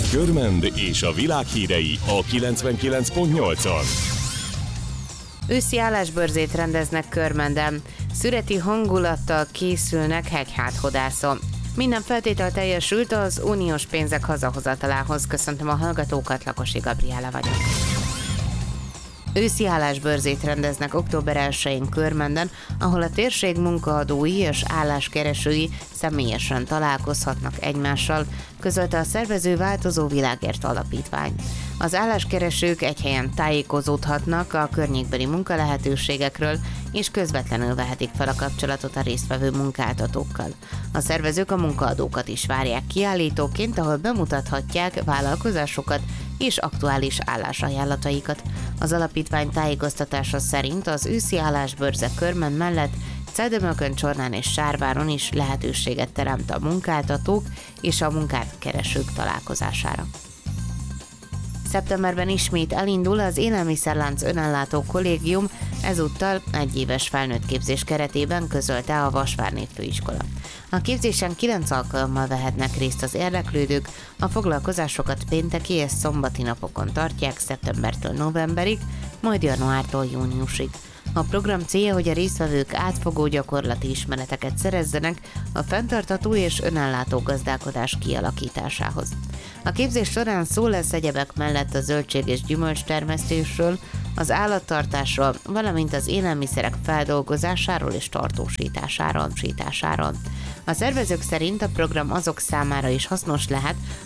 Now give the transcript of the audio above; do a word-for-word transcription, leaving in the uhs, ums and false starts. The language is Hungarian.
Körmend és a világ hírei a kilencvenkilenc pont nyolcon. Őszi állásbörzét rendeznek Körmenden. Szüreti hangulattal készülnek hegyháthodászon. Minden feltétel teljesült az uniós pénzek hazahozatalához. Köszöntöm a hallgatókat, Lakosi Gabriella vagyok. Őszi állásbörzét rendeznek október elsején Körmenden, ahol a térség munkaadói és álláskeresői személyesen találkozhatnak egymással, közölte a szervező Változó Világért Alapítvány. Az álláskeresők egy helyen tájékozódhatnak a környékbeli munkalehetőségekről, és közvetlenül vehetik fel a kapcsolatot a résztvevő munkáltatókkal. A szervezők a munkaadókat is várják kiállítóként, ahol bemutathatják vállalkozásokat és aktuális állásajánlataikat. Az alapítvány tájékoztatása szerint az őszi állásbörze Körmend mellett Cedömökön, Csornán és Sárváron is lehetőséget teremt a munkáltatók és a munkát keresők találkozására. Szeptemberben ismét elindul az Élelmiszerlánc Önellátó Kollégium, ezúttal egyéves felnőttképzés keretében, közölte a Vasvárné Főiskola. A képzésen kilenc alkalommal vehetnek részt az érdeklődők, a foglalkozásokat pénteki és szombati napokon tartják szeptembertől novemberig, majd januártól júniusig. A program célja, hogy a résztvevők átfogó gyakorlati ismereteket szerezzenek a fenntartható és önellátó gazdálkodás kialakításához. A képzés során szó lesz egyebek mellett a zöldség- és gyümölcstermesztésről, az állattartásról, valamint az élelmiszerek feldolgozásáról és tartósításáról. A szervezők szerint a program azok számára is hasznos lehet,